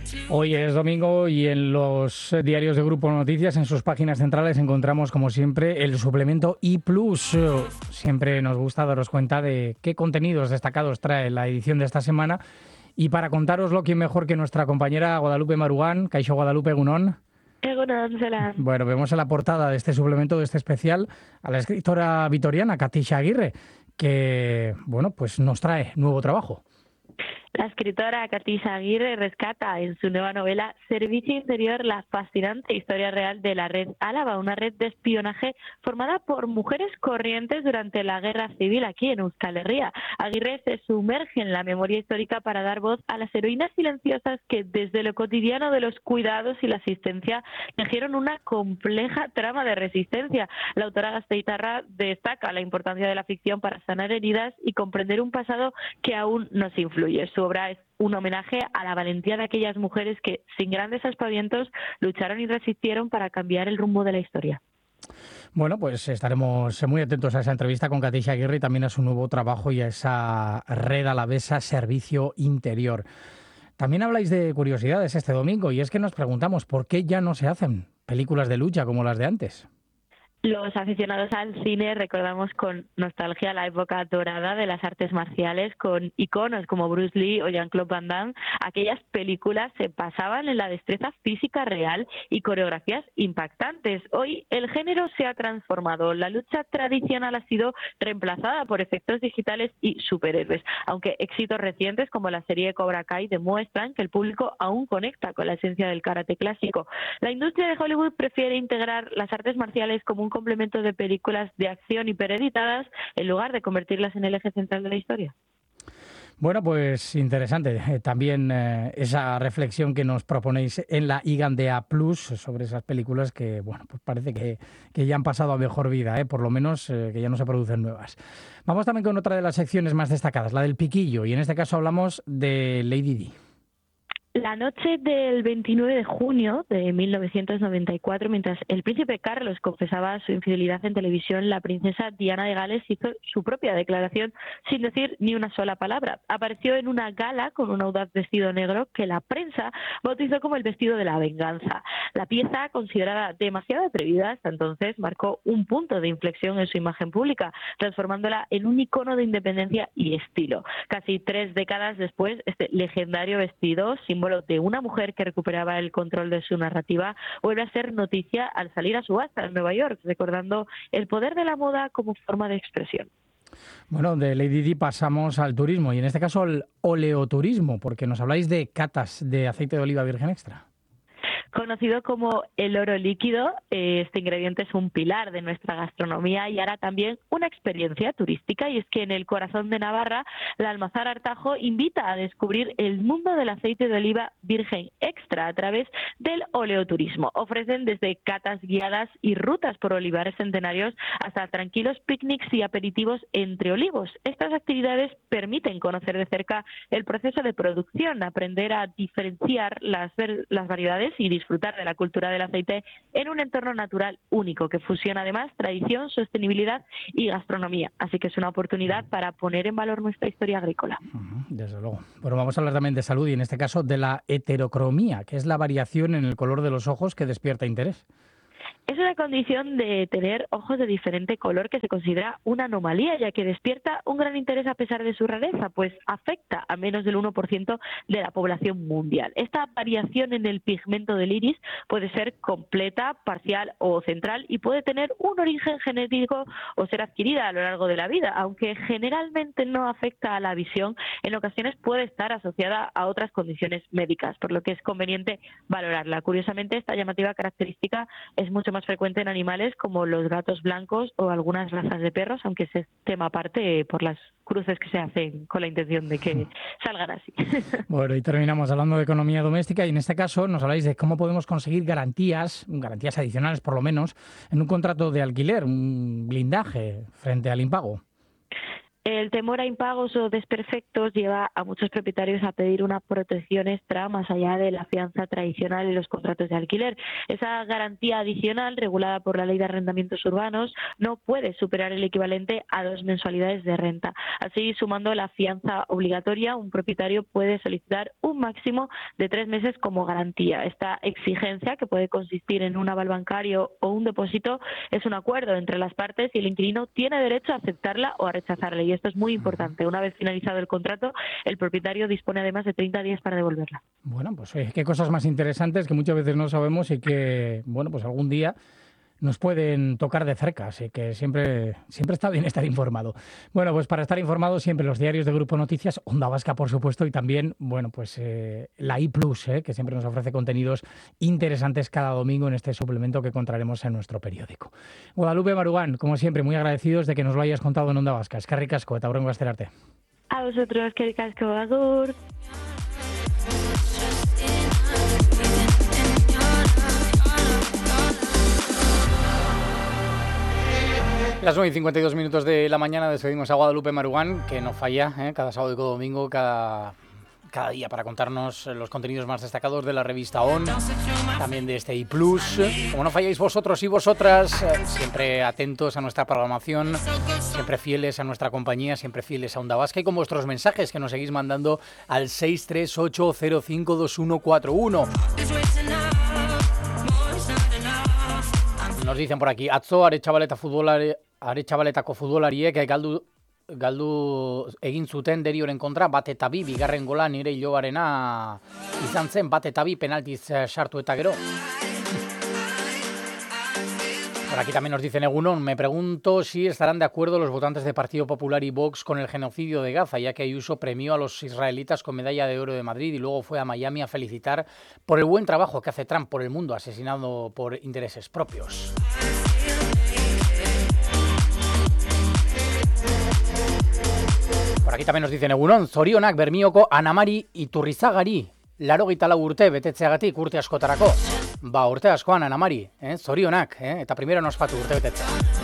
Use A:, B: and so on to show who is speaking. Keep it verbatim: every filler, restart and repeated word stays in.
A: Hoy es domingo y en los diarios de Grupo Noticias, en sus páginas centrales, encontramos, como siempre, el suplemento i plus. Siempre nos gusta daros cuenta de qué contenidos destacados trae la edición de esta semana. Y para contároslo, ¿quién mejor que nuestra compañera Guadalupe Marugán? Kaixo Guadalupe, egunon.
B: Egunon, Zelan.
A: Bueno, vemos en la portada de este suplemento, de este especial, a la escritora vitoriana Katisha Aguirre, que, bueno, pues nos trae nuevo trabajo.
B: La escritora Katisha Aguirre rescata en su nueva novela Servicio Interior la fascinante historia real de la red Álava, una red de espionaje formada por mujeres corrientes durante la Guerra Civil aquí en Euskal Herria. Aguirre se sumerge en la memoria histórica para dar voz a las heroínas silenciosas que desde lo cotidiano de los cuidados y la asistencia tejieron una compleja trama de resistencia. La autora gasteitarra destaca la importancia de la ficción para sanar heridas y comprender un pasado que aún nos influye. Su obra es un homenaje a la valentía de aquellas mujeres que, sin grandes aspavientos, lucharon y resistieron para cambiar el rumbo de la historia.
A: Bueno, pues estaremos muy atentos a esa entrevista con Katisha Aguirre y también a su nuevo trabajo y a esa red alavesa Servicio Interior. También habláis de curiosidades este domingo y es que nos preguntamos por qué ya no se hacen películas de lucha como las de antes.
B: Los aficionados al cine recordamos con nostalgia la época dorada de las artes marciales, con iconos como Bruce Lee o Jean-Claude Van Damme. Aquellas películas se basaban en la destreza física real y coreografías impactantes. Hoy el género se ha transformado. La lucha tradicional ha sido reemplazada por efectos digitales y superhéroes, aunque éxitos recientes como la serie Cobra Kai demuestran que el público aún conecta con la esencia del karate clásico. La industria de Hollywood prefiere integrar las artes marciales como un complemento de películas de acción hipereditadas en lugar de convertirlas en el eje central de la historia.
A: Bueno, pues interesante. Eh, también eh, esa reflexión que nos proponéis en la Igandea Plus sobre esas películas que, bueno, pues parece que, que ya han pasado a mejor vida, ¿eh? Por lo menos eh, que ya no se producen nuevas. Vamos también con otra de las secciones más destacadas, la del piquillo, y en este caso hablamos de Lady Di.
B: La noche del veintinueve de junio de mil novecientos noventa y cuatro, mientras el príncipe Carlos confesaba su infidelidad en televisión, la princesa Diana de Gales hizo su propia declaración sin decir ni una sola palabra. Apareció en una gala con un audaz vestido negro que la prensa bautizó como el vestido de la venganza. La pieza, considerada demasiado atrevida hasta entonces, marcó un punto de inflexión en su imagen pública, transformándola en un icono de independencia y estilo. Casi tres décadas después, este legendario vestido, símbolo de una mujer que recuperaba el control de su narrativa, vuelve a ser noticia al salir a subasta en Nueva York, recordando el poder de la moda como forma de expresión.
A: Bueno, de Lady Di pasamos al turismo y en este caso al oleoturismo, porque nos habláis de catas de aceite de oliva virgen extra.
B: Conocido como el oro líquido, este ingrediente es un pilar de nuestra gastronomía y ahora también una experiencia turística, y es que en el corazón de Navarra, la Almazar Artajo invita a descubrir el mundo del aceite de oliva virgen extra a través del oleoturismo. Ofrecen desde catas guiadas y rutas por olivares centenarios hasta tranquilos picnics y aperitivos entre olivos. Estas actividades permiten conocer de cerca el proceso de producción, aprender a diferenciar las, las variedades y disfrutar de la cultura del aceite en un entorno natural único que fusiona además tradición, sostenibilidad y gastronomía. Así que es una oportunidad para poner en valor nuestra historia agrícola.
A: Desde luego. Bueno, vamos a hablar también de salud y en este caso de la heterocromía, que es la variación en el color de los ojos que despierta interés.
B: Es una condición de tener ojos de diferente color que se considera una anomalía, ya que despierta un gran interés a pesar de su rareza, pues afecta a menos del uno por ciento de la población mundial. Esta variación en el pigmento del iris puede ser completa, parcial o central y puede tener un origen genético o ser adquirida a lo largo de la vida. Aunque generalmente no afecta a la visión, en ocasiones puede estar asociada a otras condiciones médicas, por lo que es conveniente valorarla. Curiosamente, esta llamativa característica es mucho más frecuente en animales como los gatos blancos o algunas razas de perros, aunque ese es tema aparte por las cruces que se hacen con la intención de que salgan así.
A: Bueno, y terminamos hablando de economía doméstica y en este caso nos habláis de cómo podemos conseguir garantías, garantías adicionales por lo menos, en un contrato de alquiler, un blindaje frente al impago.
B: El temor a impagos o desperfectos lleva a muchos propietarios a pedir una protección extra más allá de la fianza tradicional en los contratos de alquiler. Esa garantía adicional, regulada por la Ley de Arrendamientos Urbanos, no puede superar el equivalente a dos mensualidades de renta. Así, sumando la fianza obligatoria, un propietario puede solicitar un máximo de tres meses como garantía. Esta exigencia, que puede consistir en un aval bancario o un depósito, es un acuerdo entre las partes y el inquilino tiene derecho a aceptarla o a rechazarla. Y esto es muy importante. Una vez finalizado el contrato, el propietario dispone además de treinta días para devolverla.
A: Bueno, pues oye, qué cosas más interesantes que muchas veces no sabemos y que, bueno, pues algún día nos pueden tocar de cerca, así que siempre, siempre está bien estar informado. Bueno, pues para estar informado siempre los diarios de Grupo Noticias, Onda Vasca, por supuesto, y también, bueno, pues eh, la I Plus, eh, que siempre nos ofrece contenidos interesantes cada domingo en este suplemento que encontraremos en nuestro periódico. Guadalupe Marugán, como siempre, muy agradecidos de que nos lo hayas contado en Onda Vasca. Eskerrik asko eta hurrengo asterarte.
B: A vosotros, eskerrik asko, agur.
C: Las nueve y cincuenta y dos minutos de la mañana despedimos a Guadalupe Marugán, que no falla, ¿eh? cada sábado y cada domingo, cada, cada día para contarnos los contenidos más destacados de la revista O N, también de este I Plus. Como no falláis vosotros y vosotras, eh, siempre atentos a nuestra programación, siempre fieles a nuestra compañía, siempre fieles a Onda Vasca y con vuestros mensajes que nos seguís mandando al seis tres ocho cero cinco dos uno cuatro uno. Nos dicen por aquí, atzo Aretxabaleta futbolari, Aretxabaletako futbolariek galdu, galdu egin zuten Derioren kontra bat eta bi, bigarren gola nire ilobarena izan zen bat eta bi penaltiz sartu eta gero. Por aquí también nos dicen Egunon, me pregunto si estarán de acuerdo los votantes de Partido Popular y Vox con el genocidio de Gaza, ya que Ayuso premió a los israelitas con medalla de oro de Madrid y luego fue a Miami a felicitar por el buen trabajo que hace Trump por el mundo, asesinado por intereses propios. Por aquí también nos dicen Egunon, zorionak Bermioko Anamari Iturrizagari, laurogeita lau urte betetzeagatik urte askotarako. Ba, urte askoan Anamari, eh? Zorionak, eh? Eta primero nos fatu urte betetzea.